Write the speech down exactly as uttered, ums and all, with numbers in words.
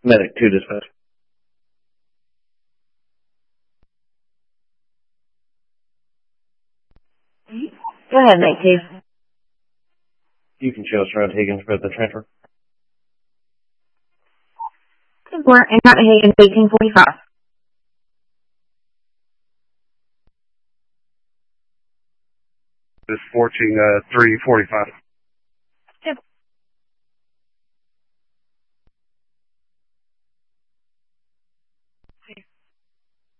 Medic two dispatch. Go ahead, Medic two. You can show us around Higgins for the transfer. ten four, and not Higgins, eighteen forty-five. This fourteen, uh, three forty-five.